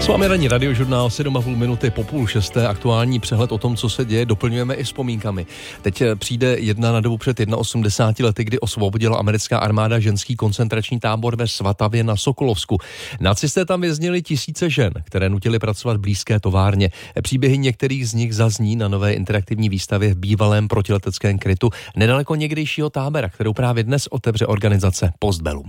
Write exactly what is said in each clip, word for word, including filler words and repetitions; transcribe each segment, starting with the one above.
S vámi ranní radiožurnál sedm a půl minuty po půl šesté, aktuální přehled o tom, co se děje, doplňujeme i vzpomínkami. Teď přijde jedna na dobu před osmdesáti lety, kdy osvobodila americká armáda ženský koncentrační tábor ve Svatavě na Sokolovsku. Nacisté tam věznili tisíce žen, které nutili pracovat v blízké továrně. Příběhy některých z nich zazní na nové interaktivní výstavě v bývalém protileteckém krytu nedaleko někdejšího tábora, kterou právě dnes otevře organizace Postbellum.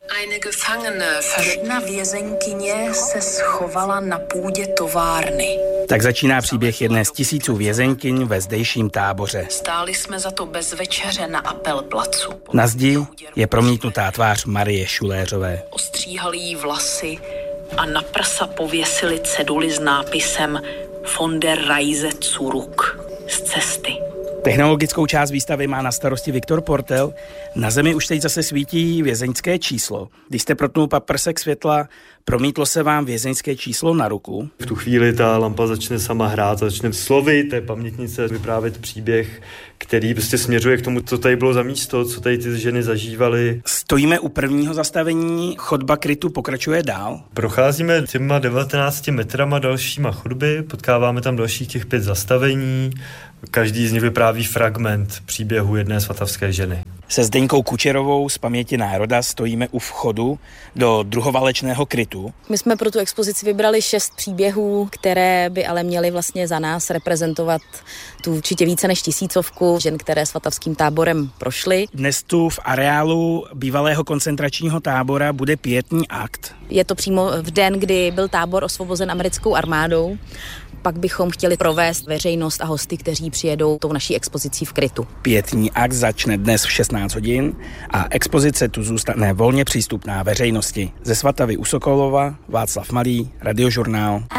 Jedna vězenkyně se schovala na půdě továrny. Tak začíná příběh jedné z tisíců vězenkyň ve zdejším táboře. Stáli jsme za to bez večeře na Apelplacu. Na zdi je promítnutá tvář Marie Šuléřové. Ostříhali jí vlasy a na prsa pověsili ceduly s nápisem Von der Reise zurück z cesty. Technologickou část výstavy má na starosti Viktor Portel. Na zemi už teď zase svítí vězeňské číslo. Když jste protnul paprsek světla, promítlo se vám vězeňské číslo na ruku? V tu chvíli ta lampa začne sama hrát, začne slovy té pamětnice vyprávět příběh, který prostě směřuje k tomu, co tady bylo za místo, co tady ty ženy zažívaly. Stojíme u prvního zastavení, chodba krytu pokračuje dál. Procházíme těma devatenácti metrama dalšíma chodby, potkáváme tam dalších těch pět zastavení, každý z nich vypráví fragment příběhu jedné svatavské ženy. Se Zdeňkou Kučerovou z Paměti národa stojíme u vchodu do druhoválečného krytu. My jsme pro tu expozici vybrali šest příběhů, které by ale měly vlastně za nás reprezentovat tu určitě více než tisícovku žen, které svatavským táborem prošly. Dnes tu v areálu bývalého koncentračního tábora bude pietní akt. Je to přímo v den, kdy byl tábor osvobozen americkou armádou. Pak bychom chtěli provést veřejnost a hosty, kteří přijedou tou naší expozicí v krytu. Pietní akt začne dnes v šestnáct hodin a expozice tu zůstane volně přístupná veřejnosti. Ze Svatavy u Sokolova, Václav Malý, Radiožurnál.